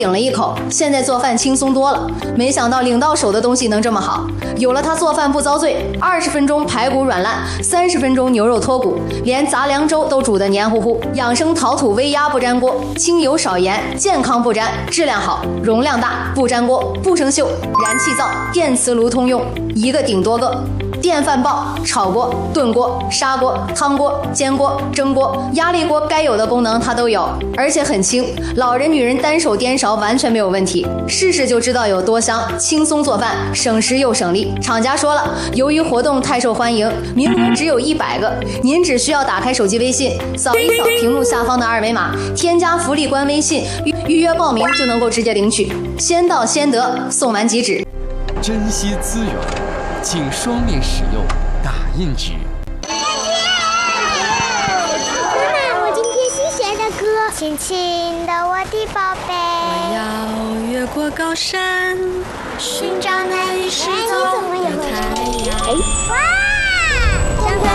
顶了一口，现在做饭轻松多了。没想到领到手的东西能这么好，有了它做饭不遭罪，20分钟排骨软烂，30分钟牛肉脱骨，连杂粮粥都煮得黏糊糊。养生陶土微压不粘锅，清油少盐，健康不粘，质量好，容量大，不粘锅，不生锈，燃气灶、电磁炉通用，一个顶多个。电饭煲、炒锅、炖锅、砂锅、汤锅、煎锅、蒸锅、压力锅，该有的功能它都有，而且很轻，老人女人单手颠勺完全没有问题。试试就知道有多香，轻松做饭，省时又省力。厂家说了，由于活动太受欢迎，名额只有100个，您只需要打开手机微信，扫一扫屏幕下方的2维码，添加福利官微信，预约报名就能够直接领取，先到先得，送完即止。 珍惜资源，请双面使用打印纸。 妈妈，我今天新学的歌，轻轻的我的宝贝。 我要越过高山，寻找那一世走的太阳。 哇！